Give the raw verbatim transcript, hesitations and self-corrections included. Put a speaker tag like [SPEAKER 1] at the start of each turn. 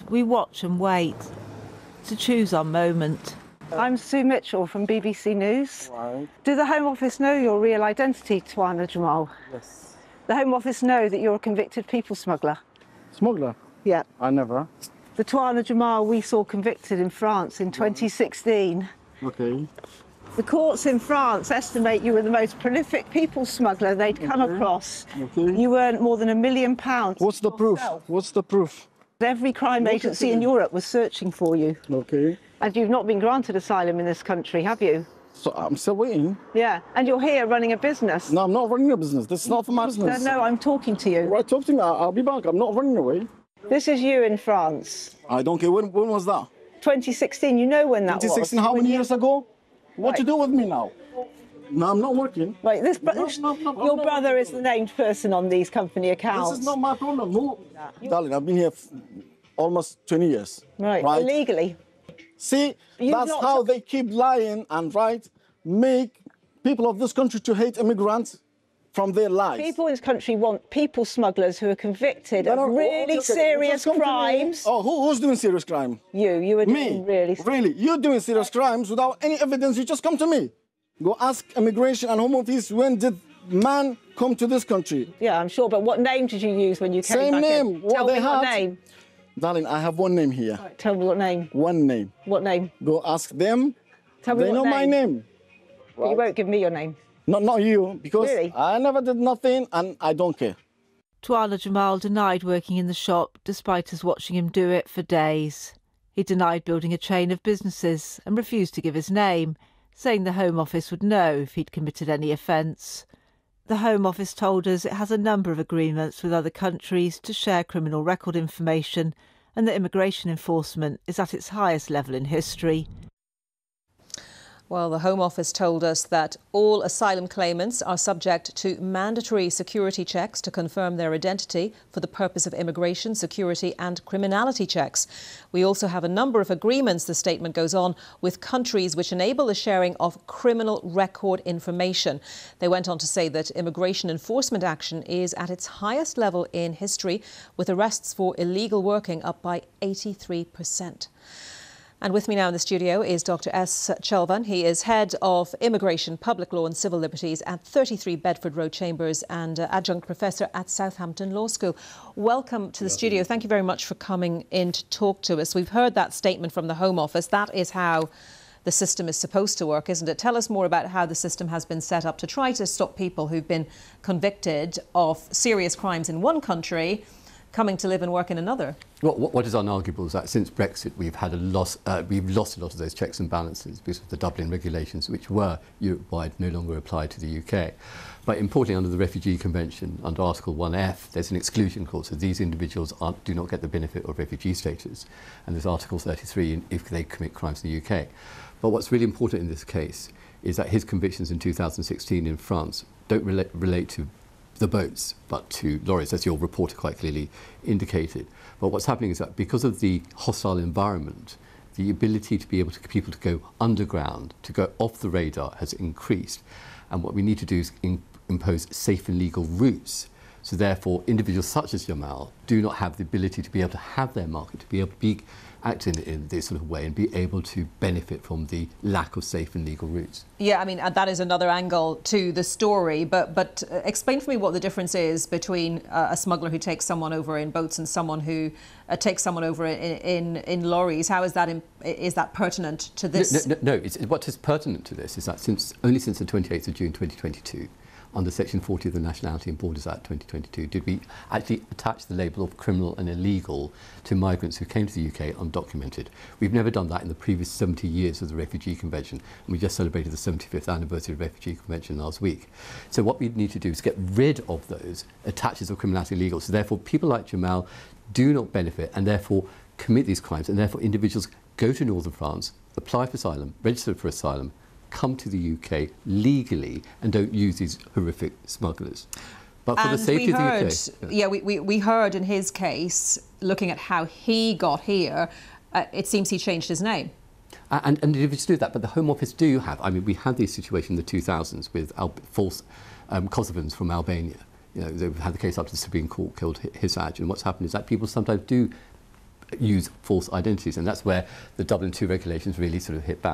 [SPEAKER 1] we watch and wait to choose our moment.
[SPEAKER 2] I'm Sue Mitchell from B B C News.
[SPEAKER 3] Right.
[SPEAKER 2] Do the Home Office know your real identity, Twana Jamal?
[SPEAKER 3] Yes.
[SPEAKER 2] The Home Office know that you're a convicted people smuggler?
[SPEAKER 3] Smuggler?
[SPEAKER 2] Yeah.
[SPEAKER 3] I never.
[SPEAKER 2] The Twana Jamal we saw convicted in France in twenty sixteen.
[SPEAKER 3] Okay.
[SPEAKER 2] The courts in France estimate you were the most prolific people smuggler they'd come
[SPEAKER 3] Okay.
[SPEAKER 2] across.
[SPEAKER 3] Okay.
[SPEAKER 2] You earned more than a million pounds.
[SPEAKER 3] What's the proof?
[SPEAKER 2] yourself.
[SPEAKER 3] What's the proof?
[SPEAKER 2] Every crime
[SPEAKER 3] Look at
[SPEAKER 2] agency in
[SPEAKER 3] it.
[SPEAKER 2] Europe was searching for you.
[SPEAKER 3] Okay.
[SPEAKER 2] And you've not been granted asylum in this country, have you?
[SPEAKER 3] So I'm still waiting.
[SPEAKER 2] Yeah. And you're here running a business.
[SPEAKER 3] No, I'm not running a business. This is not for my
[SPEAKER 2] No,
[SPEAKER 3] business.
[SPEAKER 2] no, I'm talking to you.
[SPEAKER 3] Right, talk to me. I'll I'll be back. I'm not running away.
[SPEAKER 2] This is you in France.
[SPEAKER 3] I don't care. When, when was that?
[SPEAKER 2] twenty sixteen, you know when that was.
[SPEAKER 3] twenty sixteen, how
[SPEAKER 2] When
[SPEAKER 3] many
[SPEAKER 2] you-
[SPEAKER 3] years ago? What
[SPEAKER 2] Right.
[SPEAKER 3] you do with me now? No, I'm not working.
[SPEAKER 2] Right, this bro-
[SPEAKER 3] No, no, no, I'm
[SPEAKER 2] your
[SPEAKER 3] not
[SPEAKER 2] brother
[SPEAKER 3] working.
[SPEAKER 2] is the named person on these company accounts.
[SPEAKER 3] This is not my problem. Who? Darling, I've been here f- almost twenty years.
[SPEAKER 2] Right,
[SPEAKER 3] Right?
[SPEAKER 2] illegally.
[SPEAKER 3] See,
[SPEAKER 2] You've
[SPEAKER 3] that's
[SPEAKER 2] not-
[SPEAKER 3] how they keep lying and, right, make people of this country to hate immigrants from their lives.
[SPEAKER 2] People in this country want people smugglers who are convicted
[SPEAKER 3] No,
[SPEAKER 2] of
[SPEAKER 3] no,
[SPEAKER 2] really
[SPEAKER 3] okay, okay,
[SPEAKER 2] serious
[SPEAKER 3] just come to me.
[SPEAKER 2] crimes.
[SPEAKER 3] Oh, who, who's doing serious crime?
[SPEAKER 2] You, you were
[SPEAKER 3] Me?
[SPEAKER 2] doing really.
[SPEAKER 3] Really? You're doing serious crimes without any evidence. You just come to me. Go ask Immigration and Home Office, when did man come to this country?
[SPEAKER 2] Yeah, I'm sure. But what name did you use when you came
[SPEAKER 3] Same
[SPEAKER 2] back
[SPEAKER 3] name.
[SPEAKER 2] in?
[SPEAKER 3] What
[SPEAKER 2] Tell
[SPEAKER 3] they
[SPEAKER 2] me what
[SPEAKER 3] had.
[SPEAKER 2] name.
[SPEAKER 3] Darling, I have one name here.
[SPEAKER 2] Tell me what name.
[SPEAKER 3] One name.
[SPEAKER 2] What name?
[SPEAKER 3] Go ask them.
[SPEAKER 2] Tell me
[SPEAKER 3] They
[SPEAKER 2] what
[SPEAKER 3] know
[SPEAKER 2] name.
[SPEAKER 3] my name.
[SPEAKER 2] But you won't give me your name.
[SPEAKER 3] Not, not you, because
[SPEAKER 2] Really?
[SPEAKER 3] I never did nothing and I don't care.
[SPEAKER 1] Twana Jamal denied working in the shop despite us watching him do it for days. He denied building a chain of businesses and refused to give his name, saying the Home Office would know if he'd committed any offence. The Home Office told us it has a number of agreements with other countries to share criminal record information and that immigration enforcement is at its highest level in history.
[SPEAKER 4] Well, the Home Office told us that all asylum claimants are subject to mandatory security checks to confirm their identity for the purpose of immigration, security and criminality checks. We also have a number of agreements, the statement goes on, with countries which enable the sharing of criminal record information. They went on to say that immigration enforcement action is at its highest level in history, with arrests for illegal working up by eighty-three percent. And with me now in the studio is Doctor S. Chelvan. He is Head of Immigration, Public Law and Civil Liberties at thirty-three Bedford Road Chambers and uh, Adjunct Professor at Southampton Law School. Welcome to the studio. Thank you very much for coming in to talk to us. We've heard that statement from the Home Office. That is how the system is supposed to work, isn't it? Tell us more about how the system has been set up to try to stop people who've been convicted of serious crimes in one country coming to live and work in another.
[SPEAKER 5] What, what is unarguable is that since Brexit, we've had a loss. Uh, we've lost a lot of those checks and balances because of the Dublin regulations, which were Europe-wide, no longer apply to the U K. But importantly, under the Refugee Convention, under Article one F, there's an exclusion clause, so these individuals aren't, do not get the benefit of refugee status. And there's Article thirty-three if they commit crimes in the U K. But what's really important in this case is that his convictions in two thousand sixteen in France don't relate, relate to the boats, but to lorries, as your reporter quite clearly indicated. But what's happening is that because of the hostile environment, the ability to be able to people to go underground, to go off the radar, has increased. And what we need to do is in, impose safe and legal routes. So therefore, individuals such as Jamal do not have the ability to be able to have their market, to be able to be acting in this sort of way and be able to benefit from the lack of safe and legal routes.
[SPEAKER 4] Yeah, I mean, that is another angle to the story, but but uh, explain for me what the difference is between uh, a smuggler who takes someone over in boats and someone who uh, takes someone over in, in, in lorries. How is that, in, is that pertinent to this?
[SPEAKER 5] No, no, no, no. It's, what is pertinent to this is that since only since the twenty-eighth of June twenty twenty-two, under Section forty of the Nationality and Borders Act twenty twenty-two, did we actually attach the label of criminal and illegal to migrants who came to the U K undocumented. We've never done that in the previous seventy years of the Refugee Convention, and we just celebrated the seventy-fifth anniversary of the Refugee Convention last week. So what we need to do is get rid of those attaches of criminality and illegal. So therefore, people like Jamal do not benefit and therefore commit these crimes, and therefore individuals go to northern France, apply for asylum, register for asylum, come to the U K legally and don't use these horrific smugglers. But for
[SPEAKER 4] and
[SPEAKER 5] the safety
[SPEAKER 4] we heard,
[SPEAKER 5] of the U K...
[SPEAKER 4] Yeah, we, we, we heard in his case, looking at how he got here, uh, it seems he changed his name.
[SPEAKER 5] And, and individuals do that, but the Home Office do have... I mean, we had this situation in the two thousands with Al false um, Kosovans from Albania. You know, they've had the case up to the Supreme Court, killed Hisaj, and what's happened is that people sometimes do use false identities, and that's where the Dublin two regulations really sort of hit back.